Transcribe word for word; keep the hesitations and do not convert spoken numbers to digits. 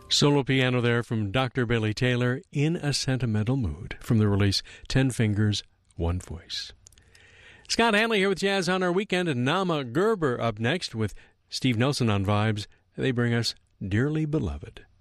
Solo piano there from Doctor Billy Taylor, In a Sentimental Mood, from the release Ten Fingers, One Voice. Scott Hanley here with Jazz on Our Weekend, and Nama Gerber up next with Steve Nelson on Vibes. They bring us Dearly Beloved.